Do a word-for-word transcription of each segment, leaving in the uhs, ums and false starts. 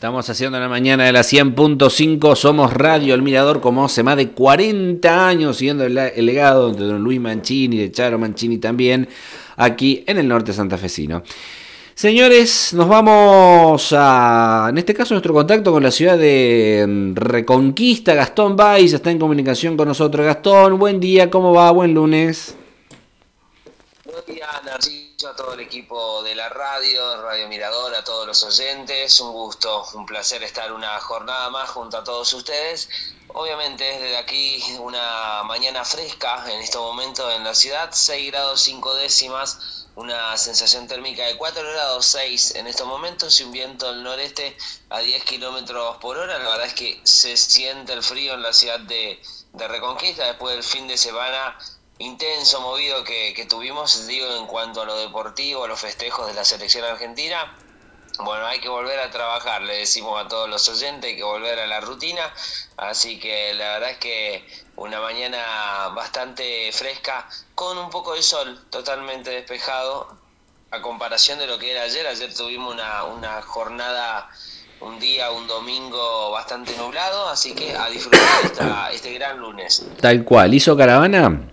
Estamos haciendo la mañana de la cien punto cinco, somos Radio El Mirador, como hace más de cuarenta años, siguiendo el, el legado de don Luis Mancini, de Charo Mancini también, aquí en el norte santafesino. Señores, nos vamos a, en este caso, nuestro contacto con la ciudad de Reconquista. Gastón Báez está en comunicación con nosotros. Gastón, buen día, ¿cómo va? Buen lunes. Buen día, Narciso, a todo el equipo de la radio, Radio Mirador, a todos los oyentes. Un gusto, un placer estar una jornada más junto a todos ustedes. Obviamente desde aquí una mañana fresca en este momento en la ciudad, seis grados cinco décimas. Una sensación térmica de cuatro grados seis en estos momentos y un viento del noreste a diez kilómetros por hora. La verdad es que se siente el frío en la ciudad de, de Reconquista después del fin de semana intenso, movido que, que tuvimos, digo, en cuanto a lo deportivo, a los festejos de la selección argentina. Bueno, hay que volver a trabajar, le decimos a todos los oyentes, hay que volver a la rutina, así que la verdad es que una mañana bastante fresca, con un poco de sol, totalmente despejado, a comparación de lo que era ayer. Ayer tuvimos una, una jornada, un día, un domingo bastante nublado, así que a disfrutar esta, este gran lunes. Tal cual, ¿hizo caravana?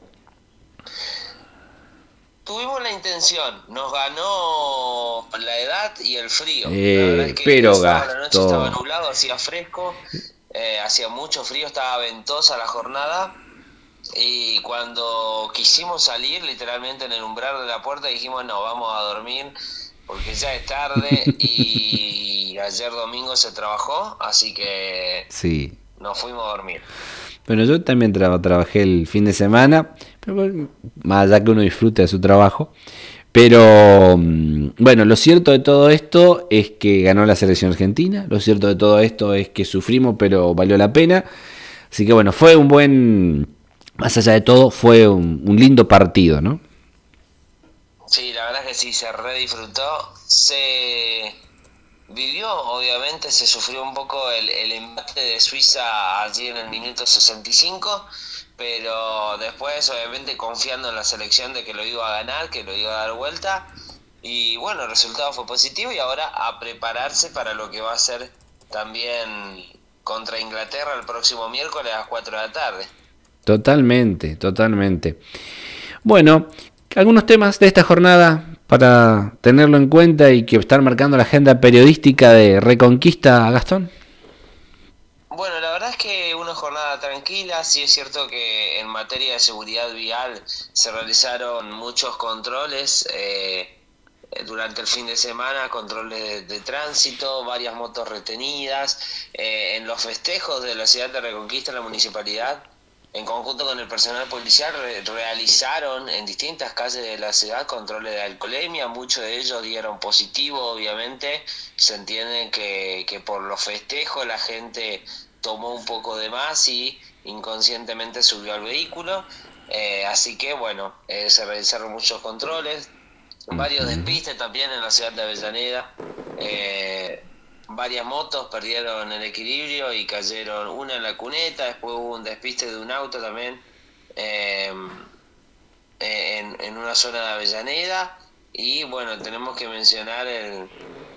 Tuvimos la intención, nos ganó la edad y el frío. Eh, la verdad es que pero el sábado a la noche Gastón. estaba nublado, hacía fresco, eh, hacía mucho frío, estaba ventosa la jornada. Y cuando quisimos salir, literalmente en el umbral de la puerta, dijimos no, vamos a dormir porque ya es tarde. Y ayer domingo se trabajó, así que Sí. nos fuimos a dormir. Bueno, yo también tra- trabajé el fin de semana, pero bueno, más allá que uno disfrute de su trabajo. Pero bueno, lo cierto de todo esto es que ganó la selección argentina. Lo cierto de todo esto es que sufrimos, pero valió la pena. Así que bueno, fue un buen, más allá de todo, fue un, un lindo partido, ¿no? Sí, la verdad es que sí, se re disfrutó. Se vivió, obviamente, se sufrió un poco el, el embate de Suiza allí en el minuto sesenta y cinco, pero después, obviamente, confiando en la selección de que lo iba a ganar, que lo iba a dar vuelta. Y bueno, el resultado fue positivo y ahora a prepararse para lo que va a ser también contra Inglaterra el próximo miércoles a las cuatro de la tarde. Totalmente, totalmente. Bueno, algunos temas de esta jornada para tenerlo en cuenta y que están marcando la agenda periodística de Reconquista, Gastón. Bueno, la verdad es que una jornada tranquila. Sí es cierto que en materia de seguridad vial se realizaron muchos controles eh, durante el fin de semana, controles de, de tránsito, varias motos retenidas. Eh, en los festejos de la ciudad de Reconquista, la municipalidad, en conjunto con el personal policial, re- realizaron en distintas calles de la ciudad controles de alcoholemia. Muchos de ellos dieron positivo, obviamente. Se entiende que, que por los festejos la gente tomó un poco de más y inconscientemente subió al vehículo. Eh, así que, bueno, eh, se realizaron muchos controles. Varios despistes también en la ciudad de Avellaneda. Eh, varias motos perdieron el equilibrio y cayeron, una en la cuneta. Después hubo un despiste de un auto también eh, en, en una zona de Avellaneda. Y bueno, tenemos que mencionar el,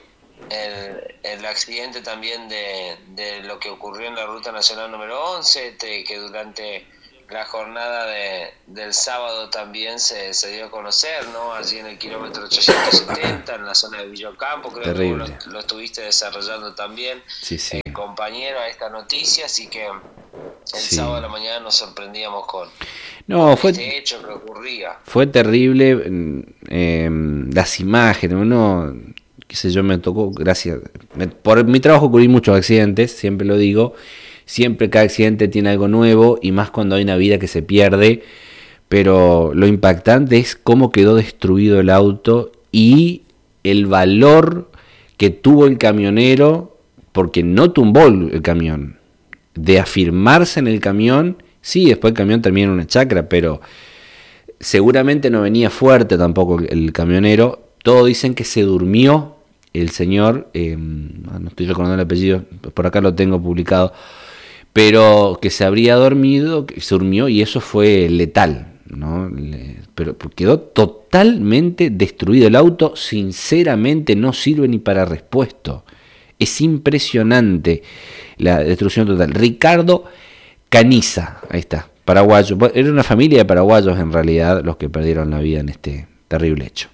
el, el accidente también de, de lo que ocurrió en la Ruta Nacional número once, te, que durante la jornada de, del sábado también se, se dio a conocer, ¿no? Allí en el kilómetro ochocientos setenta, en la zona de Villocampo. Creo Terrible. que vos lo, lo estuviste desarrollando también, Sí, sí. eh, compañero, a esta noticia, así que el Sí. sábado a la mañana nos sorprendíamos con, No, con fue, este hecho que ocurría. fue terrible. eh, las imágenes, uno, qué sé yo, me tocó, gracias. me- por mi trabajo cubrí muchos accidentes, siempre lo digo. Siempre cada accidente tiene algo nuevo y más cuando hay una vida que se pierde. Pero lo impactante es cómo quedó destruido el auto y el valor que tuvo el camionero, porque no tumbó el el camión, de afirmarse en el camión. Sí, después el camión termina en una chacra, pero seguramente no venía fuerte tampoco el, el camionero. Todos dicen que se durmió el señor, eh, no estoy recordando el apellido, por acá lo tengo publicado, pero que se habría dormido, que se durmió y eso fue letal, ¿no? Le, pero quedó totalmente destruido el auto, sinceramente no sirve ni para repuesto. Es impresionante la destrucción total. Ricardo Caniza, ahí está, paraguayo. Era una familia de paraguayos en realidad los que perdieron la vida en este terrible hecho.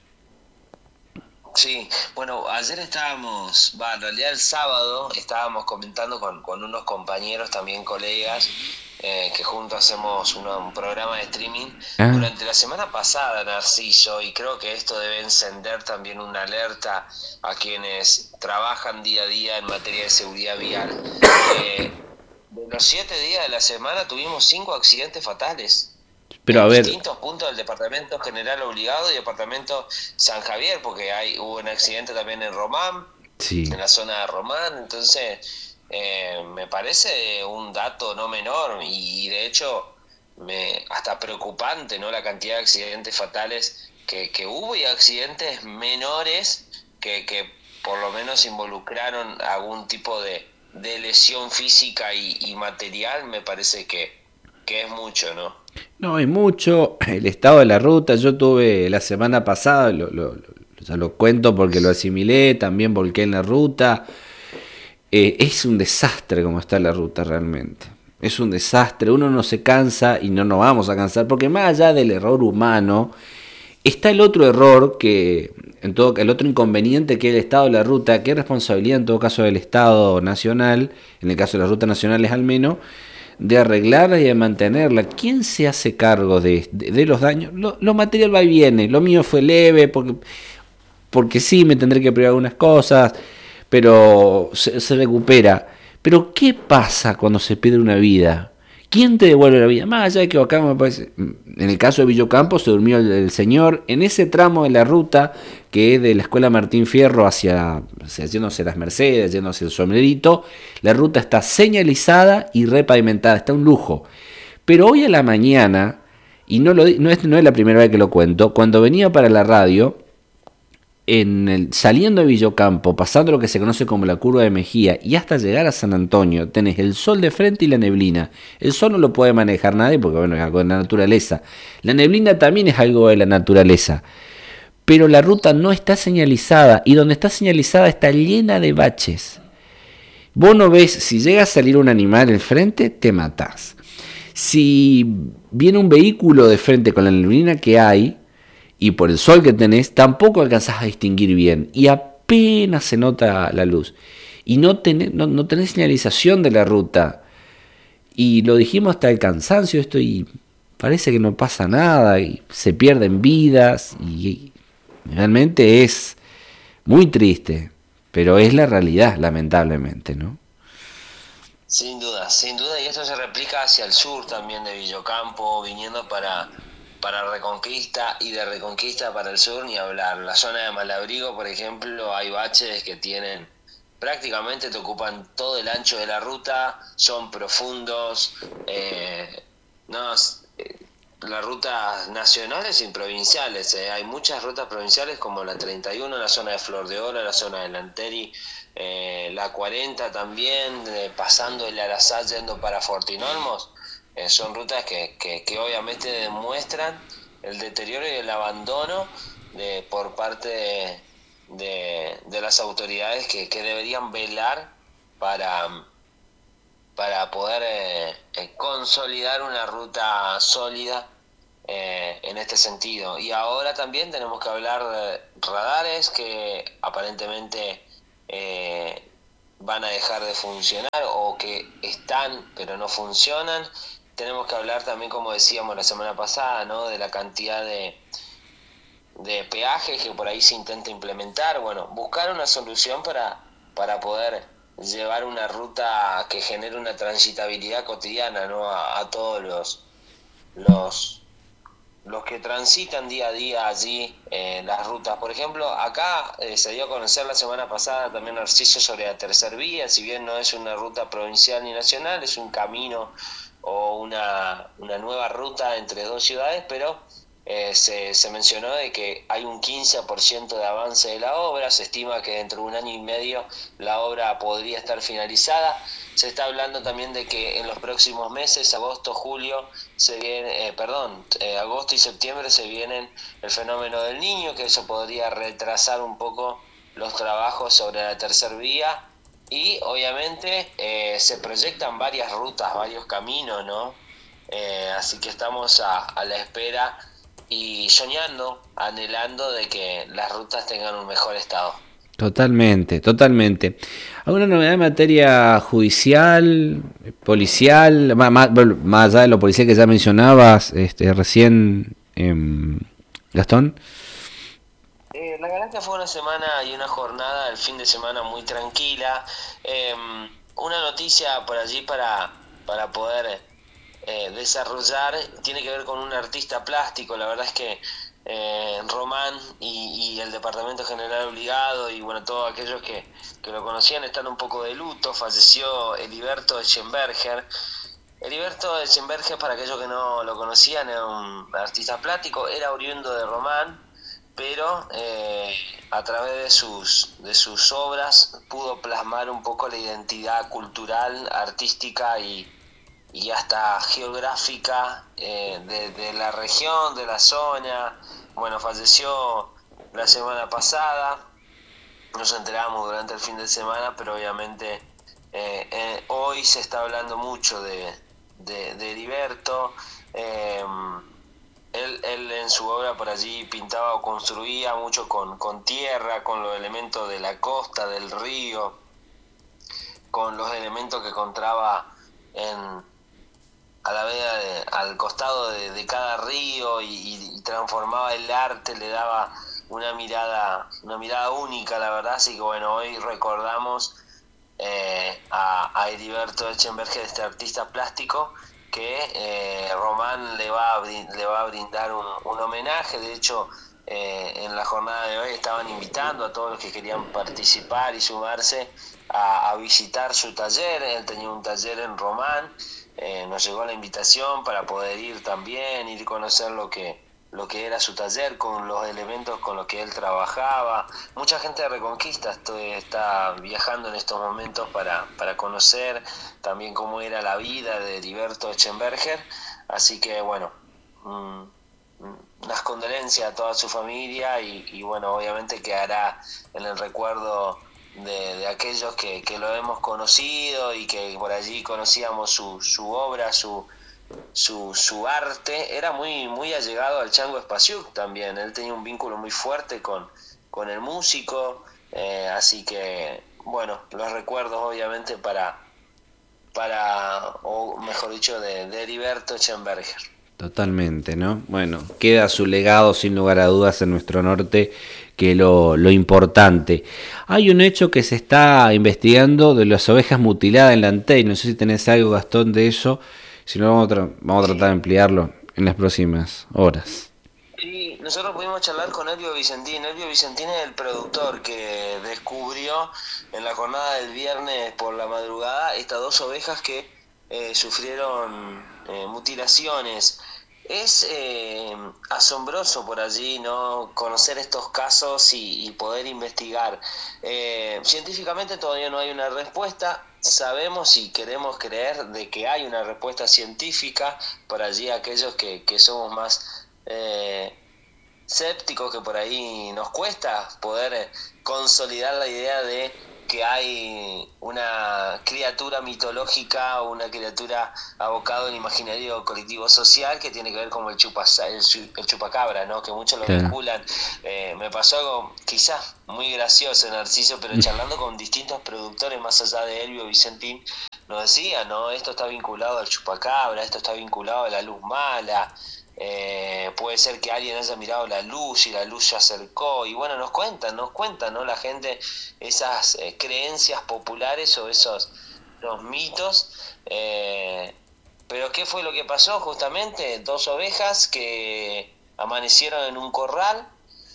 Sí, bueno, ayer estábamos, va, en realidad el sábado estábamos comentando con, con unos compañeros, también colegas, eh, que juntos hacemos una, un programa de streaming. Ah. Durante la semana pasada, Narciso, y creo que esto debe encender también una alerta a quienes trabajan día a día en materia de seguridad vial. Eh, de los siete días de la semana tuvimos cinco accidentes fatales. Pero en a ver, distintos puntos del departamento general obligado y departamento San Javier, porque hay hubo un accidente también en Román, sí, en la zona de Román. Entonces eh, me parece un dato no menor y, y de hecho me hasta preocupante, ¿no?, la cantidad de accidentes fatales que, que hubo, y accidentes menores que, que por lo menos involucraron algún tipo de, de lesión física y, y material. Me parece que, que es mucho, ¿no? No, hay mucho. El estado de la ruta, yo tuve la semana pasada, lo, lo, lo, ya lo cuento porque lo asimilé, también volqué en la ruta. Eh, es un desastre como está la ruta realmente. Es un desastre, uno no se cansa y no nos vamos a cansar, porque más allá del error humano, está el otro error, que en todo, el otro inconveniente, que es el estado de la ruta, que es responsabilidad en todo caso del Estado Nacional, en el caso de las rutas nacionales al menos, de arreglarla y de mantenerla. ¿Quién se hace cargo de, de, de los daños? Lo, lo material va y viene. Lo mío fue leve porque, porque sí, me tendré que privar algunas cosas, pero se, se recupera. Pero ¿qué pasa cuando se pierde una vida? ¿Quién te devuelve la vida? Más allá de que acá me parece, en el caso de Villocampo se durmió el, el señor en ese tramo de la ruta que es de la escuela Martín Fierro hacia, hacia yéndose las Mercedes, yéndose el Sombrerito. La ruta está señalizada y repavimentada, está un lujo. Pero hoy a la mañana, y no, lo, no, es, no es la primera vez que lo cuento, cuando venía para la radio, en el, saliendo de Villocampo, pasando lo que se conoce como la curva de Mejía y hasta llegar a San Antonio, tenés el sol de frente y la neblina. El sol no lo puede manejar nadie porque bueno, es algo de la naturaleza. La neblina también es algo de la naturaleza. Pero la ruta no está señalizada, y donde está señalizada está llena de baches. Vos no ves, si llega a salir un animal enfrente, te matás. Si viene un vehículo de frente con la neblina que hay, y por el sol que tenés, tampoco alcanzás a distinguir bien, y apenas se nota la luz. Y no tenés, no, no tenés señalización de la ruta. Y lo dijimos hasta el cansancio esto, y parece que no pasa nada, y se pierden vidas, y realmente es muy triste, pero es la realidad, lamentablemente, ¿no? Sin duda, sin duda, y esto se replica hacia el sur también de Villocampo, viniendo para, para Reconquista, y de Reconquista para el sur ni hablar. La zona de Malabrigo, por ejemplo, hay baches que tienen, prácticamente te ocupan todo el ancho de la ruta, son profundos, eh, no... Eh, las rutas nacionales y provinciales, eh. hay muchas rutas provinciales como la treinta y uno, la zona de Flor de Oro, la zona de Lanteri, eh, la cuarenta también, eh, pasando el Arazá yendo para Fortinolmos. Eh, son rutas que, que, que obviamente demuestran el deterioro y el abandono de, por parte de, de, de las autoridades que, que deberían velar para... para poder eh, eh, consolidar una ruta sólida eh, en este sentido. Y ahora también tenemos que hablar de radares que aparentemente eh, van a dejar de funcionar, o que están pero no funcionan. Tenemos que hablar también, como decíamos la semana pasada, ¿no?, de la cantidad de, de peajes que por ahí se intenta implementar. Bueno, buscar una solución para, para poder llevar una ruta que genere una transitabilidad cotidiana, ¿no?, a, a todos los, los los que transitan día a día allí en eh, las rutas. Por ejemplo, acá eh, se dio a conocer la semana pasada también, Narciso, sobre la tercer vía. Si bien no es una ruta provincial ni nacional, es un camino o una, una nueva ruta entre dos ciudades, pero eh, se, se mencionó de que hay un quince por ciento de avance de la obra. Se estima que dentro de un año y medio la obra podría estar finalizada. Se está hablando también de que en los próximos meses, agosto, julio, se viene, eh, perdón, eh, agosto y septiembre se vienen el fenómeno del Niño, que eso podría retrasar un poco los trabajos sobre la tercer vía, Y obviamente eh, se proyectan varias rutas, varios caminos, ¿no? Eh, así que estamos a, a la espera y soñando, anhelando de que las rutas tengan un mejor estado. Totalmente, totalmente. ¿Alguna novedad en materia judicial, policial, más, más, bueno, más allá de lo policial que ya mencionabas este, recién, em, Gastón? Eh, la verdad que fue una semana y una jornada, el fin de semana muy tranquila. Eh, una noticia por allí para, para poder eh, desarrollar tiene que ver con un artista plástico. La verdad es que eh, Román y, y el Departamento General Obligado y bueno, todos aquellos que, que lo conocían están un poco de luto. Falleció Heriberto Echenberger. Heriberto Echenberger, para aquellos que no lo conocían, era un artista plástico, era oriundo de Román, pero eh, a través de sus, de sus obras pudo plasmar un poco la identidad cultural, artística y, y hasta geográfica eh, de, de la región, de la zona. Bueno, falleció la semana pasada, nos enteramos durante el fin de semana, pero obviamente eh, eh, hoy se está hablando mucho de, de, de Heriberto. Eh, él, él en su obra por allí pintaba o construía mucho con, con tierra, con los elementos de la costa, del río, con los elementos que encontraba en, a la vez de, al costado de, de cada río y, y, transformaba el arte, le daba una mirada, una mirada única, la verdad. Así que bueno, hoy recordamos eh, a, a Heriberto Echenberger, este artista plástico, que eh, Román le va a, le va a brindar un, un homenaje. De hecho, eh, en la jornada de hoy estaban invitando a todos los que querían participar y sumarse a, a visitar su taller. Él tenía un taller en Román. Eh, nos llegó la invitación para poder ir también, ir a conocer lo que, lo que era su taller, con los elementos con los que él trabajaba. Mucha gente de Reconquista estoy, está viajando en estos momentos para, para conocer también cómo era la vida de Heriberto Echenberger. Así que bueno, mmm, unas condolencias a toda su familia y, y bueno, obviamente quedará en el recuerdo de, de aquellos que, que lo hemos conocido y que por allí conocíamos su, su obra, su, su, su arte. Era muy, muy allegado al Chango Espasiuk también. Él tenía un vínculo muy fuerte con, con el músico. Eh, así que, bueno, los recuerdos obviamente para, para o mejor dicho, de, de Heriberto Echenberger. Totalmente, ¿no? Bueno, queda su legado sin lugar a dudas en nuestro norte, que lo, lo importante. Hay un hecho que se está investigando de las ovejas mutiladas en la Antey. No sé si tenés algo, Gastón, de eso. Si no, vamos a, tra- vamos a tratar de ampliarlo en las próximas horas. Sí, nosotros pudimos charlar con Elvio Vicentín. Elvio Vicentín es el productor que descubrió en la jornada del viernes por la madrugada estas dos ovejas que eh, sufrieron eh, mutilaciones. Es eh, asombroso por allí, ¿no? Conocer estos casos y, y poder investigar. Eh, científicamente todavía no hay una respuesta. Sabemos y queremos creer de que hay una respuesta científica. Por allí aquellos que, que somos más eh, sépticos, que por ahí nos cuesta poder eh, consolidar la idea de que hay una criatura mitológica o una criatura abocada al imaginario colectivo social que tiene que ver con el, chupas, el, el chupacabra, ¿no? Que muchos lo Claro. vinculan. Eh, me pasó algo quizás muy gracioso, Narciso, pero charlando con distintos productores más allá de Elvio Vicentín, nos decía, ¿no? Esto está vinculado al chupacabra, esto está vinculado a la luz mala. Eh, puede ser que alguien haya mirado la luz y la luz se acercó, y bueno, nos cuentan, nos cuentan, ¿no? La gente esas eh, creencias populares o esos los mitos. Eh, pero ¿qué fue lo que pasó? Justamente dos ovejas que amanecieron en un corral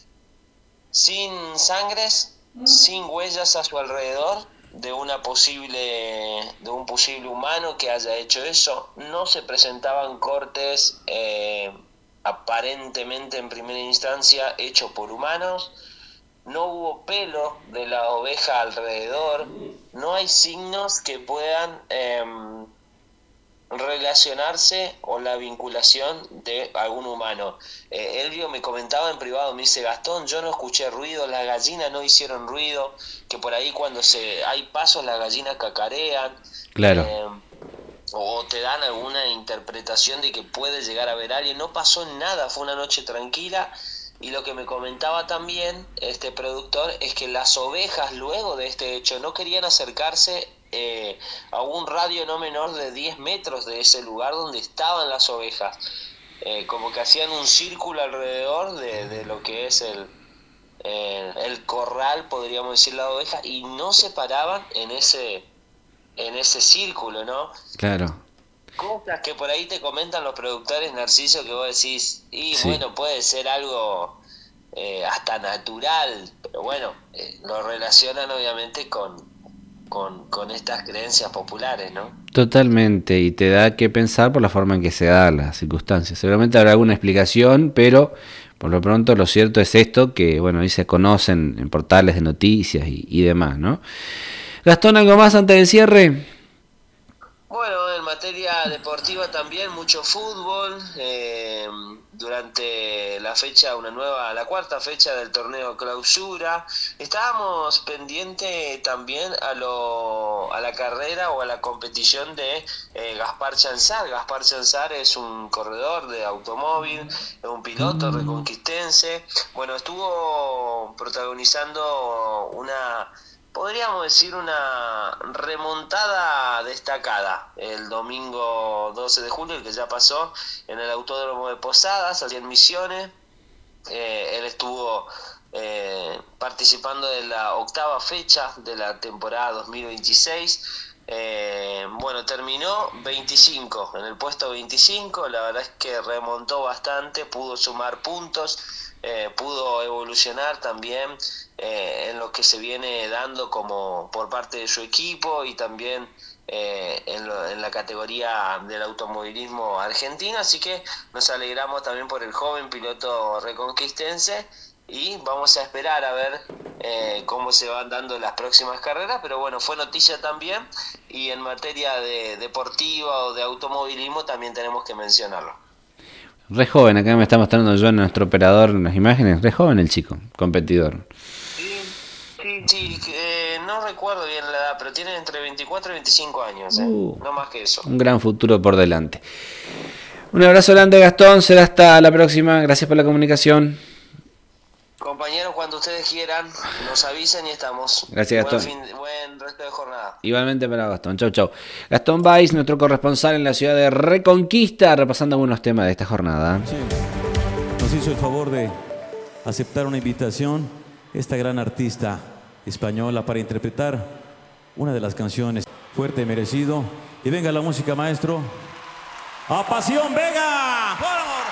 sin sangres, sin huellas a su alrededor de una posible de un posible humano que haya hecho eso. No se presentaban cortes eh, aparentemente en primera instancia hechos por humanos. No hubo pelo de la oveja alrededor. No hay signos que puedan eh, relacionarse o la vinculación de algún humano. Eh, Elvio me comentaba en privado, me dice: Gastón, yo no escuché ruido, las gallinas no hicieron ruido, que por ahí cuando se hay pasos las gallinas cacarean. Claro. Eh, o te dan alguna interpretación de que puede llegar a haber alguien. No pasó nada, fue una noche tranquila. Y lo que me comentaba también este productor es que las ovejas luego de este hecho no querían acercarse eh, a un radio no menor de diez metros de ese lugar donde estaban las ovejas. Eh, como que hacían un círculo alrededor de, de lo que es el, el, el corral, podríamos decir, la oveja, y no se paraban en ese, en ese círculo, ¿no? Claro. Cosas que por ahí te comentan los productores, Narciso, que vos decís, y Sí. bueno, puede ser algo eh, hasta natural, pero bueno, eh, lo relacionan obviamente con, con, con estas creencias populares, ¿no? Totalmente, y te da que pensar por la forma en que se dan las circunstancias. Seguramente habrá alguna explicación, pero por lo pronto lo cierto es esto, que bueno, ahí se conocen en portales de noticias y, y demás, ¿no? Gastón, ¿algo más antes del cierre? Bueno, en materia deportiva también mucho fútbol. Eh, durante la fecha, una nueva, la cuarta fecha del torneo Clausura, estábamos pendientes también a lo, a la carrera o a la competición de eh, Gaspar Chanzar. Gaspar Chanzar es un corredor de automóvil, es un piloto reconquistense. Bueno, estuvo protagonizando una, podríamos decir, una remontada destacada el domingo doce de julio, el que ya pasó, en el Autódromo de Posadas, allí en Misiones. Eh, él estuvo eh, participando de la octava fecha de la temporada dos mil veintiséis. Eh, bueno, terminó veinticinco, en el puesto veinticinco. La verdad es que remontó bastante, pudo sumar puntos, eh, pudo evolucionar también eh, en lo que se viene dando como por parte de su equipo, y también eh, en, lo, en la categoría del automovilismo argentino. Así que nos alegramos también por el joven piloto reconquistense, y vamos a esperar a ver eh, cómo se van dando las próximas carreras. Pero bueno, fue noticia también, y en materia de deportiva o de automovilismo también tenemos que mencionarlo. Re joven, acá me está mostrando yo, nuestro operador, en las imágenes, re joven el chico, competidor. Sí, sí, sí, eh, no recuerdo bien la edad, pero tiene entre veinticuatro y veinticinco años, eh, Uh, no más que eso. Un gran futuro por delante. Un abrazo grande, Gastón, será hasta la próxima, gracias por la comunicación. Compañeros, cuando ustedes quieran, nos avisen y estamos. Gracias, Buen, Gastón. fin, buen resto de jornada. Igualmente para Gastón. Chau, chau. Gastón Valls, nuestro corresponsal en la ciudad de Reconquista, repasando algunos temas de esta jornada. Sí. Nos hizo el favor de aceptar una invitación esta gran artista española para interpretar una de las canciones, Fuerte y Merecido. Y venga la música, maestro. ¡A pasión, venga! ¡Vamos!